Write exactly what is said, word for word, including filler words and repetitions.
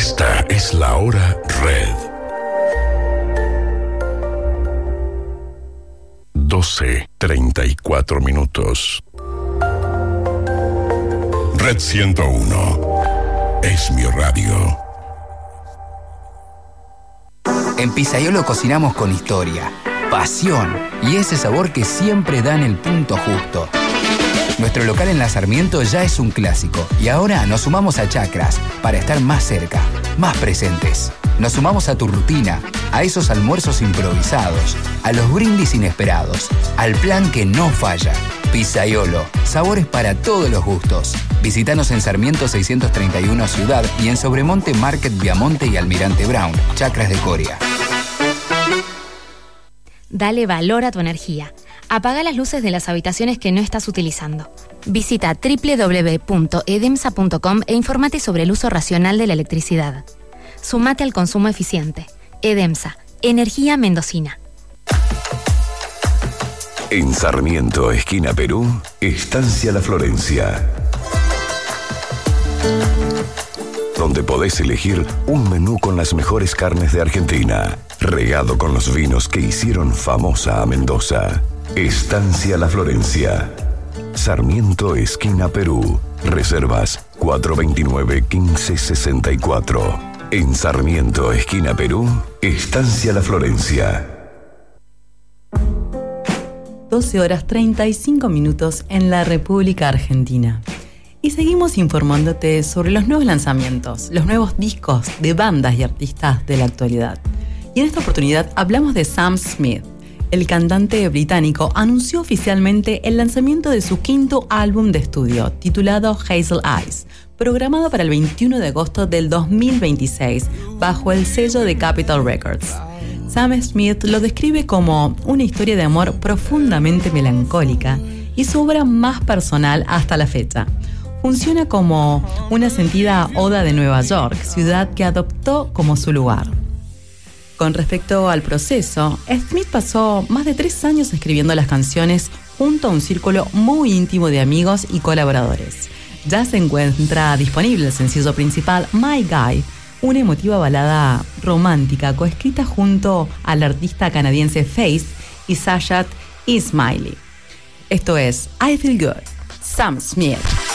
Esta es la hora Red. doce treinta y cuatro minutos. Red ciento uno. Es mi radio. En Pizzaiolo cocinamos con historia, pasión y ese sabor que siempre dan el punto justo. Nuestro local en La Sarmiento ya es un clásico y ahora nos sumamos a Chacras para estar más cerca, más presentes. Nos sumamos a tu rutina, a esos almuerzos improvisados, a los brindis inesperados, al plan que no falla. Pizzaiolo, sabores para todos los gustos. Visítanos en Sarmiento seiscientos treinta y uno Ciudad y en Sobremonte Market Viamonte y Almirante Brown, Chacras de Coria. Dale valor a tu energía. Apaga las luces de las habitaciones que no estás utilizando. Visita doble u doble u doble u punto edemsa punto com e infórmate sobre el uso racional de la electricidad. Sumate al consumo eficiente. Edemsa, energía mendocina. En Sarmiento, esquina Perú, Estancia La Florencia, donde podés elegir un menú con las mejores carnes de Argentina, regado con los vinos que hicieron famosa a Mendoza. Estancia La Florencia, Sarmiento, esquina Perú. Reservas cuatro dos nueve, uno cinco seis cuatro. En Sarmiento, esquina Perú, Estancia La Florencia. doce horas treinta y cinco minutos en la República Argentina. Y seguimos informándote sobre los nuevos lanzamientos, los nuevos discos de bandas y artistas de la actualidad. Y en esta oportunidad hablamos de Sam Smith. El cantante británico anunció oficialmente el lanzamiento de su quinto álbum de estudio, titulado Hazel Eyes, programado para el veintiuno de agosto del dos mil veintiséis, bajo el sello de Capitol Records. Sam Smith lo describe como una historia de amor profundamente melancólica y su obra más personal hasta la fecha. Funciona como una sentida oda de Nueva York, ciudad que adoptó como su lugar. Con respecto al proceso, Smith pasó más de tres años escribiendo las canciones junto a un círculo muy íntimo de amigos y colaboradores. Ya se encuentra disponible el sencillo principal My Guy, una emotiva balada romántica coescrita junto al artista canadiense Faith y Sajat Ismaili. Esto es I Feel Good, Sam Smith.